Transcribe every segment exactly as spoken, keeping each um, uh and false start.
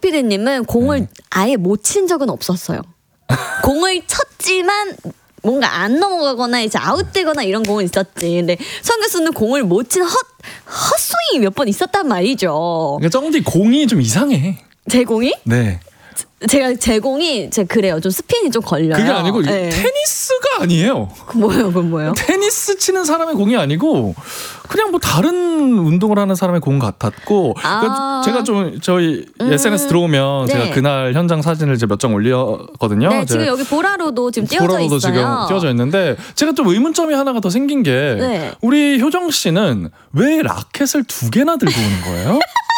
조피디님은 공을 네. 아예 못 친 적은 없었어요. 공을 쳤지만 뭔가 안 넘어가거나 이제 아웃되거나 이런 공은 있었지. 근데 성 교수는 공을 못 친 헛, 헛스윙이 몇 번 있었단 말이죠. 그러니까 정디 공이 좀 이상해. 제 공이? 네. 제가 제 공이 제 그래요. 좀 스핀이 좀 걸려요. 그게 아니고 네. 테니스가 아니에요. 그 뭐예요? 그건 뭐예요? 테니스 치는 사람의 공이 아니고 그냥 뭐 다른 운동을 하는 사람의 공 같았고 아. 그러니까 제가 좀 저희 음. 에스엔에스 들어오면 네. 제가 그날 현장 사진을 몇 장 올렸거든요. 네, 지금 여기 보라로도 지금 띄워져 보라로도 있어요. 지금 띄워져 있는데 제가 좀 의문점이 하나가 더 생긴 게 네. 우리 효정 씨는 왜 라켓을 두 개나 들고 오는 거예요?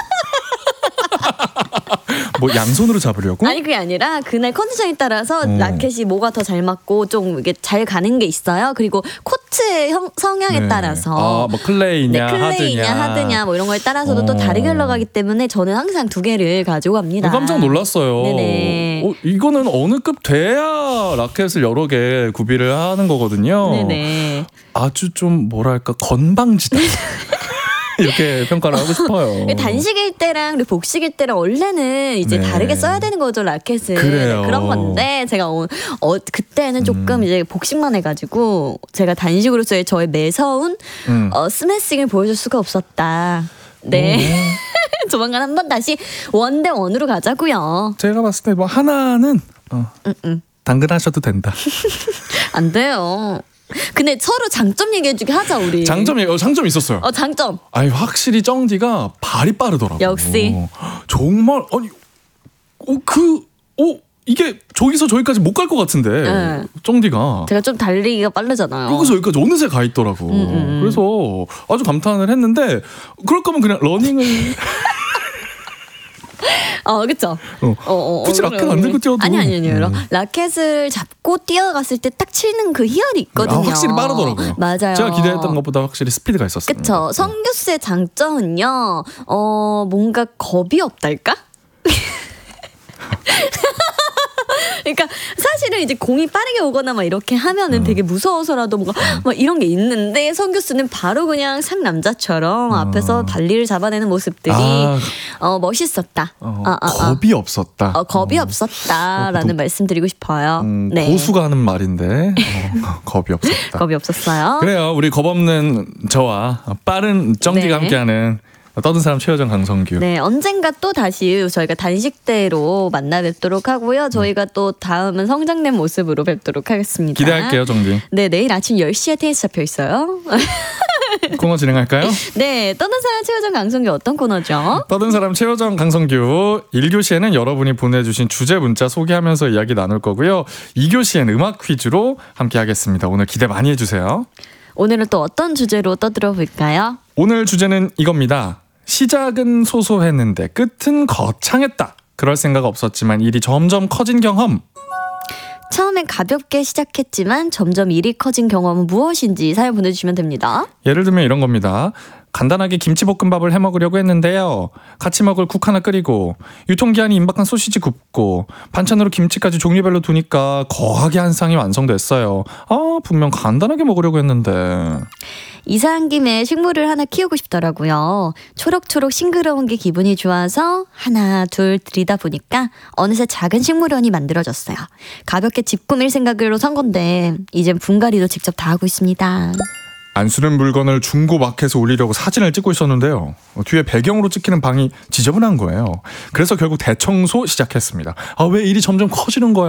뭐 양손으로 잡으려고? 아니 그게 아니라 그날 컨디션에 따라서 어. 라켓이 뭐가 더 잘 맞고 좀 이게 잘 가는 게 있어요. 그리고 코트의 형, 성향에 네. 따라서 아, 뭐 클레이냐, 네, 클레이냐 하드냐, 하드냐 뭐 이런 거에 따라서도 어. 또 다르게 흘러가기 때문에 저는 항상 두 개를 가지고 갑니다. 깜짝 놀랐어요. 네네. 어, 이거는 어느 급 돼야 라켓을 여러 개 구비를 하는 거거든요. 네네. 아주 좀 뭐랄까 건방지다. 이렇게 평가를 하고 싶어요. 단식일 때랑 그리고 복식일 때랑 원래는 이제 네. 다르게 써야 되는 거죠 라켓을. 그래요. 그런 건데 제가 어, 어 그때는 조금 음. 이제 복식만 해가지고 제가 단식으로서의 저의 매서운 음. 어, 스매싱을 보여줄 수가 없었다. 네. 조만간 한번 다시 원대 원으로 가자고요. 제가 봤을 때 뭐 하나는 어, 음, 음. 당근하셔도 된다. 안 돼요. 근데 서로 장점 얘기해주게 하자 우리. 장점이 어, 장점이 있었어요. 어 장점. 아니 확실히 정디가 발이 빠르더라고. 역시. 정말 아니 어그 어, 이게 저기서 저기까지 못 갈 것 같은데 네. 정디가 제가 좀 달리기가 빠르잖아요. 여기서 여기까지 어느새 가 있더라고. 음, 음. 그래서 아주 감탄을 했는데 그럴 거면 그냥 러닝을 어, 그쵸? 어. 어, 어, 굳이 어, 라켓 안 들고 뛰어도. 아니, 아니, 아니요. 음. 라켓을 잡고 뛰어갔을 때 딱 치는 그 희열이 있거든요. 아, 확실히 빠르더라고요. 맞아요. 제가 기대했던 것보다 확실히 스피드가 있었어요. 그쵸. 성교수의 장점은요, 어, 뭔가 겁이 없달까? 그러니까 사실은 이제 공이 빠르게 오거나 막 이렇게 하면은 음. 되게 무서워서라도 뭔가 막 이런 게 있는데 성교수는 바로 그냥 상남자처럼 음. 앞에서 발리를 잡아내는 모습들이 아. 어, 멋있었다. 어, 아, 아, 아. 겁이 없었다. 어, 겁이 어. 없었다라는 어, 말씀 드리고 싶어요. 음, 네. 고수가 하는 말인데 어, 겁이 없었다. 겁이 없었어요. 그래요. 우리 겁 없는 저와 빠른 정기가 네. 함께하는 떠든 사람 최효정 강성규. 네, 언젠가 또 다시 저희가 단식대로 만나 뵙도록 하고요. 저희가 또 다음은 성장된 모습으로 뵙도록 하겠습니다. 기대할게요, 정기. 네, 내일 아침 열 시에 테니스 잡혀 있어요. 코너 진행할까요? 네, 떠든 사람 최효정 강성규 어떤 코너죠? 떠든 사람 최효정 강성규 일 교시에는 여러분이 보내주신 주제 문자 소개하면서 이야기 나눌 거고요. 이 교시엔 음악 퀴즈로 함께 하겠습니다. 오늘 기대 많이 해주세요. 오늘은 또 어떤 주제로 떠들어 볼까요? 오늘 주제는 이겁니다. 시작은 소소했는데 끝은 거창했다. 그럴 생각 없었지만 일이 점점 커진 경험. 처음엔 가볍게 시작했지만 점점 일이 커진 경험은 무엇인지 사연 보내주시면 됩니다. 예를 들면 이런 겁니다. 간단하게 김치볶음밥을 해먹으려고 했는데요. 같이 먹을 국 하나 끓이고 유통기한이 임박한 소시지 굽고 반찬으로 김치까지 종류별로 두니까 거하게 한 상이 완성됐어요. 아, 분명 간단하게 먹으려고 했는데. 이사한 김에 식물을 하나 키우고 싶더라고요. 초록초록 싱그러운 게 기분이 좋아서 하나 둘 들이다 보니까 어느새 작은 식물원이 만들어졌어요. 가볍게 집 꾸밀 생각으로 산 건데 이젠 분갈이도 직접 다 하고 있습니다. 안 쓰는 물건을 중고 마켓에 올리려고 사진을 찍고 있었는데요. 뒤에 배경으로 찍히는 방이 지저분한 거예요. 그래서 결국 대청소 시작했습니다. 아, 왜 일이 점점 커지는 거야.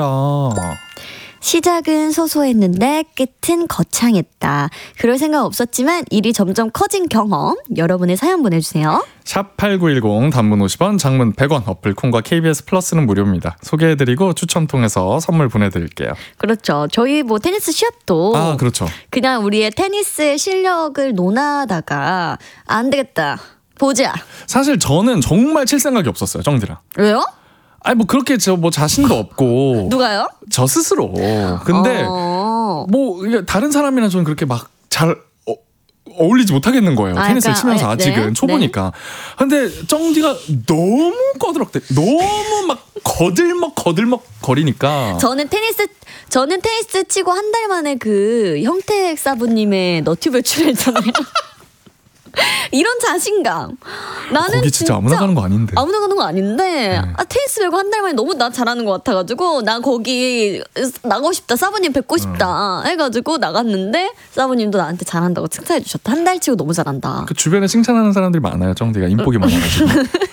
시작은 소소했는데 끝은 거창했다. 그럴 생각 없었지만 일이 점점 커진 경험. 여러분의 사연 보내주세요. 샵팔구일공 단문 오십 원, 장문 백 원, 어플 콩과 케이비에스 플러스는 무료입니다. 소개해드리고 추첨 통해서 선물 보내드릴게요. 그렇죠. 저희 뭐 테니스 시합도 아, 그렇죠. 그냥 우리의 테니스의 실력을 논하다가 안 되겠다. 보자. 사실 저는 정말 칠 생각이 없었어요, 정디랑. 왜요? 아니 뭐 그렇게 저 뭐 자신도 없고 누가요? 저 스스로. 근데 어... 뭐 이게 다른 사람이랑 저는 그렇게 막 잘 어, 어울리지 못하겠는 거예요. 아, 테니스를 그러니까, 치면서 네, 아직은 네, 초보니까. 근데 정디가 너무 꺼드럭대, 너무 막 거들먹 거들먹 거리니까. 저는 테니스 저는 테니스 치고 한 달 만에 그 형택 사부님의 너튜브에 출연했잖아요. 이런 자신감. 나는 거기 진짜, 진짜 아무나 가는 거 아닌데. 아무나 가는 거 아닌데 네. 아, 테니스 배우고 한 달 만에 너무 나 잘하는 것 같아가지고 나 거기 나가고 싶다. 사부님 뵙고 싶다. 음. 해가지고 나갔는데 사부님도 나한테 잘한다고 칭찬해 주셨다. 한 달 치고 너무 잘한다. 그 주변에 칭찬하는 사람들이 많아요. 정디가 인복이 많아가지고.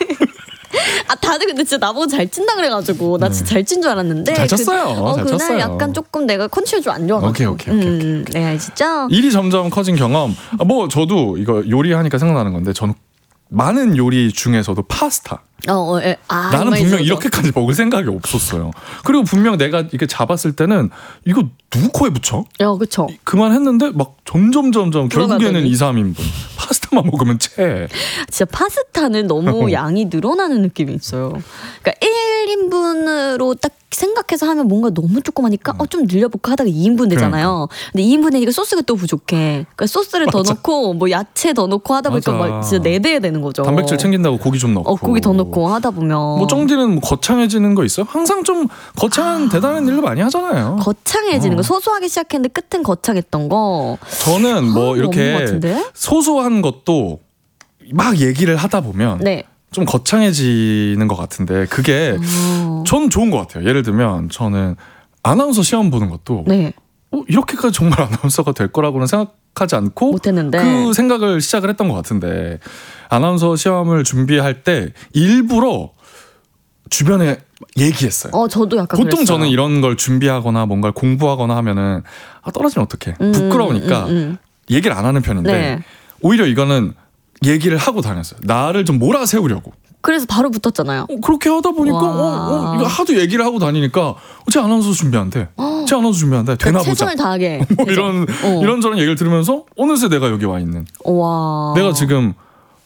아 다들 근데 진짜 나보고 잘 친다 그래가지고 나 진짜 잘 친 줄 알았는데 잘 쳤어요. 그, 어, 잘 그날 쳤어요. 약간 조금 내가 컨디션이 좀 안 좋아가지고 오케이 오케이 오케이, 오케이, 오케이. 네 진짜 일이 점점 커진 경험. 아, 뭐 저도 이거 요리하니까 생각나는 건데 저는 많은 요리 중에서도 파스타. 어, 어, 예. 아, 나는 분명 있어서. 이렇게까지 먹을 생각이 없었어요. 그리고 분명 내가 이렇게 잡았을 때는 이거 누구 코에 붙여? 어, 그쵸. 그만했는데 막 점점 점점 결국에는 들어가더니. 이, 삼 인분 파스타만 먹으면 채. 진짜 파스타는 너무 양이 늘어나는 느낌이 있어요. 그러니까 일 인분으로 딱 생각해서 하면 뭔가 너무 조그마니까 어, 좀 늘려볼까 하다가 이 인분 되잖아요. 근데 이 인분이니까 소스가 또 부족해. 그러니까 소스를 더 맞아. 넣고 뭐 야채 더 넣고 하다 보니까 맞아. 막 진짜 네 배 되는 거죠. 단백질 챙긴다고 고기 좀 넣고. 어, 고기 더 넣고 하다 보면. 뭐 쩡디는 뭐 거창해지는 거 있어요? 항상 좀 거창한 아. 대단한 일을 많이 하잖아요. 거창해지는 어. 거 소소하게 시작했는데 끝은 거창했던 거. 저는 뭐 아, 없는 것 이렇게 같은데? 소소한 것도 막 얘기를 하다 보면 네. 좀 거창해지는 것 같은데 그게 어. 전 좋은 것 같아요. 예를 들면 저는 아나운서 시험 보는 것도 네. 어, 이렇게까지 정말 아나운서가 될 거라고는 생각하지 않고 못했는데. 그 생각을 시작을 했던 것 같은데 아나운서 시험을 준비할 때 일부러 주변에 얘기했어요. 어, 저도 약간 보통 그랬어요. 저는 이런 걸 준비하거나 뭔가를 공부하거나 하면은 아, 떨어지면 어떡해. 음, 부끄러우니까 음, 음. 얘기를 안 하는 편인데 네. 오히려 이거는 얘기를 하고 다녔어요. 나를 좀 몰아세우려고. 그래서 바로 붙었잖아요. 어, 그렇게 하다 보니까 와. 어, 어, 이거 하도 얘기를 하고 다니니까 어, 제 아나운서 준비한대. 제 아나운서 준비한대. 되나 그러니까 보자. 최선을 다하게. 뭐 그죠? 이런 어. 이런저런 얘기를 들으면서 어느새 내가 여기 와 있는. 와. 내가 지금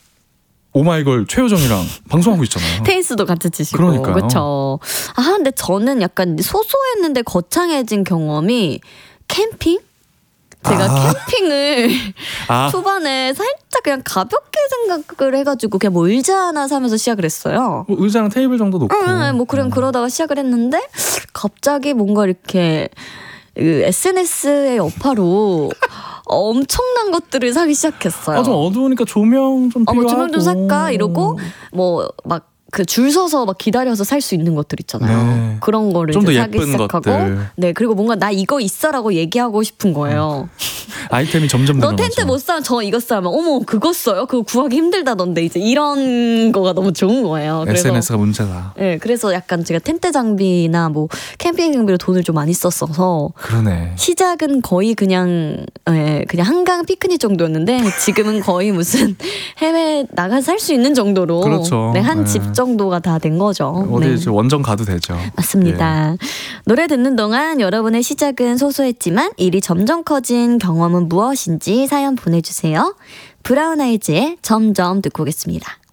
오마이걸 최효정이랑 방송하고 있잖아요. 테니스도 같이 치시고. 그러니까요. 그렇죠. 아 근데 저는 약간 소소했는데 거창해진 경험이 캠핑? 제가 아. 캠핑을 아, 초반에 살짝 그냥 가볍게 생각을 해가지고 그냥 뭐 의자 하나 사면서 시작을 했어요. 뭐 의자랑 테이블 정도 놓고. 응, 뭐 그냥 그러다가 시작을 했는데 갑자기 뭔가 이렇게 그 에스엔에스의 여파로 엄청난 것들을 사기 시작했어요. 아, 좀 어두우니까 조명 좀 어, 뭐 필요하고. 조명 좀 살까 이러고 뭐 막 그 줄 서서 막 기다려서 살 수 있는 것들 있잖아요. 네. 그런 거를 좀 더 이제 사기 예쁜 시작하고, 것들. 네 그리고 뭔가 나 이거 있어라고 얘기하고 싶은 거예요. 아이템이 점점 너 늘어나죠. 텐트 못 사면 저 이거 써면 어머 그거 써요? 그거 구하기 힘들다던데 이제 이런 거가 너무 좋은 거예요. 그래서 에스엔에스가 문제다. 네, 그래서 약간 제가 텐트 장비나 뭐 캠핑 장비로 돈을 좀 많이 썼어서 그러네. 시작은 거의 그냥 예, 그냥 한강 피크닉 정도였는데 지금은 거의 무슨 해외 나가 살 수 있는 정도로 그렇죠. 네, 한 네. 집 정도가 다 된 거죠. 어디 네. 이제 원정 가도 되죠. 맞습니다. 노래 듣는 동안 여러분의 시작은 소소했지만 일이 점점 커진 경험은 무엇인지 사연 보내주세요. 브라운 아이즈의 점점 듣고 오겠습니다.